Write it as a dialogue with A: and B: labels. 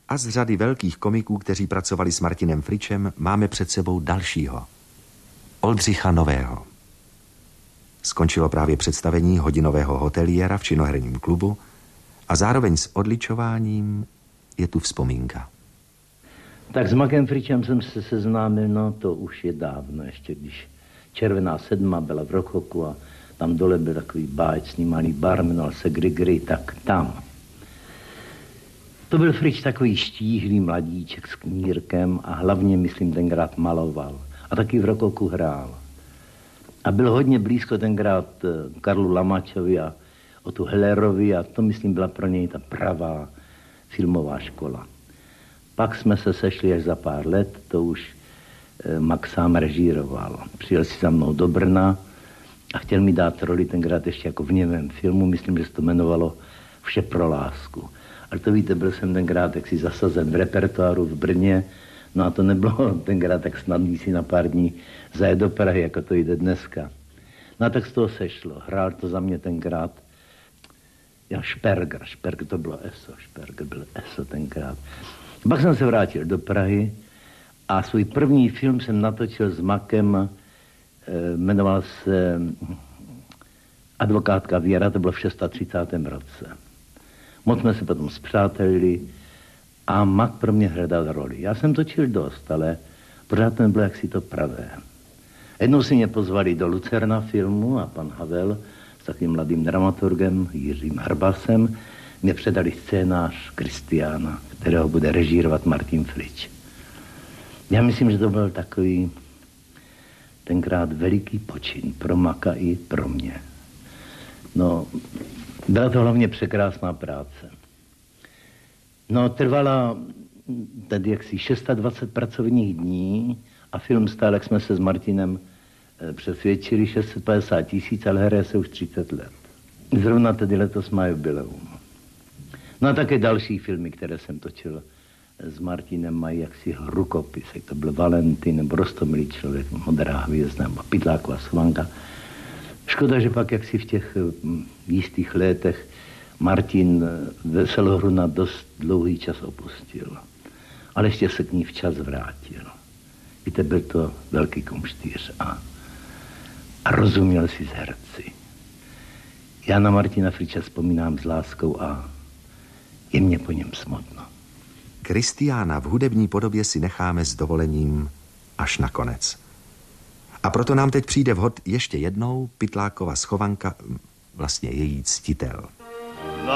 A: A z řady velkých komiků, kteří pracovali s Martinem Fričem, máme před sebou dalšího. Oldřicha Nového. Skončilo právě představení hodinového hoteliéra v činoherním klubu a zároveň s odličováním je tu vzpomínka.
B: Tak s Makem Fričem jsem se seznámil, no to už je dávno, ještě když Červená sedma byla v Rokoku a tam dole byl takový báječný malý bar, jmenoval se Grigry, tak tam. To byl Frič takový štíhlý mladíček s knírkem a hlavně, myslím, tenkrát maloval. A taky v Rokoku hrál. A byl hodně blízko tenkrát Karlu Lamačovi a o tu Hellerovi a to, myslím, byla pro něj ta pravá filmová škola. Pak jsme se sešli až za pár let, to už Max sám režíroval. Přijel si za mnou do Brna a chtěl mi dát roli tenkrát ještě jako v němém filmu, myslím, že se to jmenovalo Vše pro lásku. Ale to víte, byl jsem tenkrát jaksi zasazen v repertoáru v Brně, no a to nebylo tenkrát tak snadný si na pár dní zajet do Prahy, jako to jde dneska. No a tak z toho sešlo. Hrál to za mě tenkrát Šperger to bylo ESO, Šperger byl ESO tenkrát. Pak jsem se vrátil do Prahy a svůj první film jsem natočil s Makem, jmenoval se Advokátka Věra, to bylo v 630. roce. Moc jsme se potom spřátelili a Mak pro mě hledal roli. Já jsem točil dost, ale pořád to nebylo jaksi to pravé. Jednou si mě pozvali do Lucerna filmu a pan Havel s takovým mladým dramaturgem Jiřím Hrbasem mě předali scénář Kristiána, kterého bude režírovat Martin Frič. Já myslím, že to byl takový tenkrát veliký počin pro Maka i pro mě. No, byla to hlavně překrásná práce. No, trvala tedy jaksi 26 pracovních dní a film stál, jak jsme se s Martinem přesvědčili, 650 000, ale hraje se už 30 let. Zrovna tedy letos má jubileum. No a také další filmy, které jsem točil s Martinem, mají jaksi rukopis. To byl Valentin, nebo Rostomilý člověk, Modrá hvězda, nebo Pytláková schovanka. Škoda, že pak jaksi v těch jistých letech Martin Veselou hru na dost dlouhý čas opustil. Ale ještě se k ní včas vrátil. Víte, byl to velký kumštýř a rozuměl si s herci. Já na Martina Friče vzpomínám s láskou a je mě po něm smutno.
A: Kristiána v hudební podobě si necháme s dovolením až na konec. A proto nám teď přijde vhod ještě jednou Pytlákova schovanka, vlastně její ctitel.